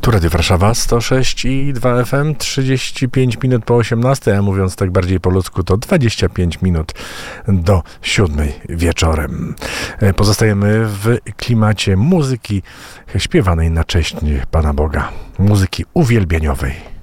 Tu Radio Warszawa 106,2 FM, 35 minut po 18, a mówiąc tak bardziej po ludzku, to 25 minut do 7 wieczorem. Pozostajemy w klimacie muzyki śpiewanej na cześć Pana Boga, muzyki uwielbieniowej.